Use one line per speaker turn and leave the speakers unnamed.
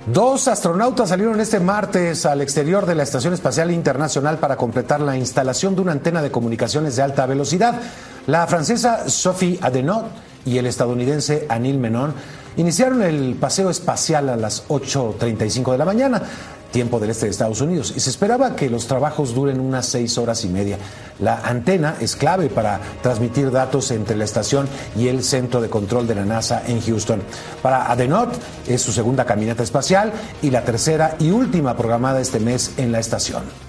Dos astronautas salieron este martes al exterior de la Estación Espacial Internacional para completar la instalación de una antena de comunicaciones de alta velocidad. La francesa Sophie Adenot y el estadounidense Anil Menon iniciaron el paseo espacial a las 8:35 de la mañana, tiempo del este de Estados Unidos, y se esperaba que los trabajos duren unas 6 horas y media. La antena es clave para transmitir datos entre la estación y el centro de control de la NASA en Houston. Para Adenot es su segunda caminata espacial y la tercera y última programada este mes en la estación.